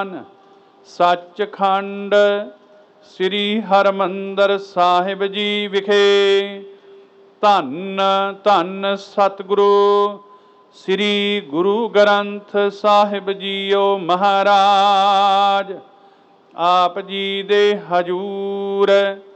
ਸਥਾਨ ਸੱਚਖੰਡ ਸ੍ਰੀ ਹਰਿਮੰਦਰ ਸਾਹਿਬ ਜੀ ਵਿਖੇ ਧੰਨ ਧੰਨ ਸਤਿਗੁਰੂ ਸ੍ਰੀ ਗੁਰੂ ਗ੍ਰੰਥ ਸਾਹਿਬ ਜੀਓ ਮਹਾਰਾਜ ਆਪ ਜੀ ਦੇ ਹਜੂਰ